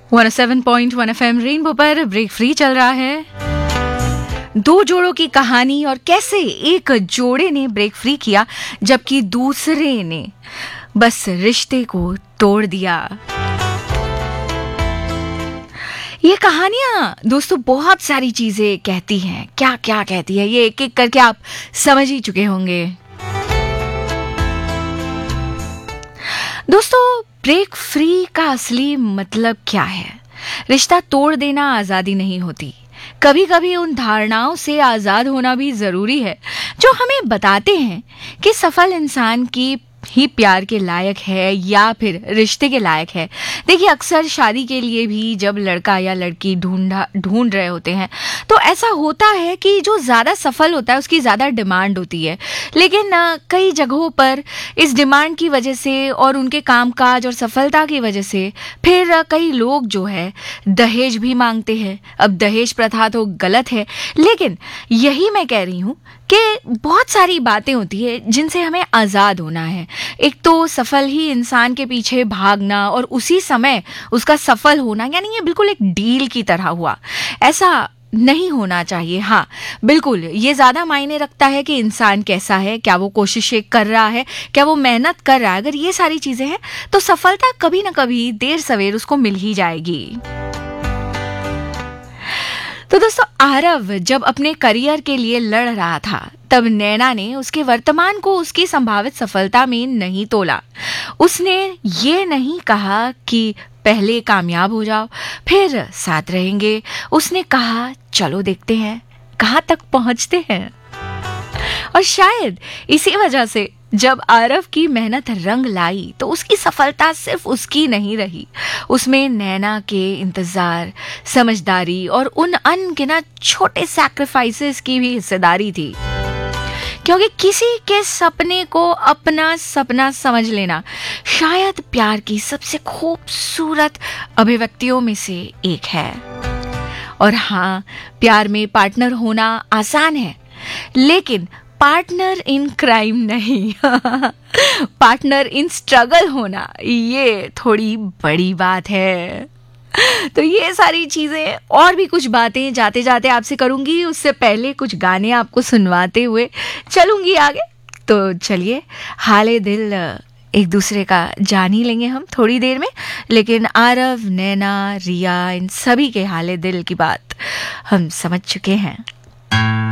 107.1 FM rainbow पर break free चल रहा है। दो जोड़ों की कहानी और कैसे एक जोड़े ने ब्रेक फ्री किया जबकि दूसरे ने बस रिश्ते को तोड़ दिया। ये कहानियां दोस्तों बहुत सारी चीजें कहती हैं। क्या क्या कहती है ये एक एक करके आप समझ ही चुके होंगे। दोस्तों ब्रेक फ्री का असली मतलब क्या है? रिश्ता तोड़ देना आजादी नहीं होती। कभी कभी उन धारणाओं से आजाद होना भी जरूरी है जो हमें बताते हैं कि सफल इंसान की ही प्यार के लायक है या फिर रिश्ते के लायक है। देखिए अक्सर शादी के लिए भी जब लड़का या लड़की ढूंढ रहे होते हैं तो ऐसा होता है कि जो ज़्यादा सफल होता है उसकी ज़्यादा डिमांड होती है। लेकिन कई जगहों पर इस डिमांड की वजह से और उनके कामकाज और सफलता की वजह से फिर कई लोग जो है दहेज भी मांगते हैं। अब दहेज प्रथा तो गलत है, लेकिन यही मैं कह रही हूँ कि बहुत सारी बातें होती है जिनसे हमें आज़ाद होना है। एक तो सफल ही इंसान के पीछे भागना और उसी समय उसका सफल होना, यानी ये बिल्कुल एक डील की तरह हुआ। ऐसा नहीं होना चाहिए। हाँ बिल्कुल, ये ज़्यादा मायने रखता है कि इंसान कैसा है, क्या वो कोशिशें कर रहा है, क्या वो मेहनत कर रहा है। अगर ये सारी चीज़ें हैं तो सफलता कभी ना कभी देर सवेर उसको मिल ही जाएगी। तो दोस्तों आरव जब अपने करियर के लिए लड़ रहा था तब नैना ने उसके वर्तमान को उसकी संभावित सफलता में नहीं तोला। उसने ये नहीं कहा कि पहले कामयाब हो जाओ फिर साथ रहेंगे। उसने कहा चलो देखते हैं कहाँ तक पहुंचते हैं। और शायद इसी वजह से जब आरव की मेहनत रंग लाई तो उसकी सफलता सिर्फ उसकी नहीं रही, उसमें नैना के इंतजार, समझदारी और उन अनगिनत छोटे सैक्रिफाइसेस की भी हिस्सेदारी थी। क्योंकि किसी के सपने को अपना सपना समझ लेना शायद प्यार की सबसे खूबसूरत अभिव्यक्तियों में से एक है। और हाँ, प्यार में पार्टनर होना आसान है, लेकिन पार्टनर इन क्राइम नहीं पार्टनर इन स्ट्रगल होना ये थोड़ी बड़ी बात है। तो ये सारी चीजें और भी कुछ बातें जाते जाते आपसे करूंगी, उससे पहले कुछ गाने आपको सुनवाते हुए चलूंगी आगे। तो चलिए, हाले दिल एक दूसरे का जान ही लेंगे हम थोड़ी देर में, लेकिन आरव, नैना, रिया, इन सभी के हाले दिल की बात हम समझ चुके हैं।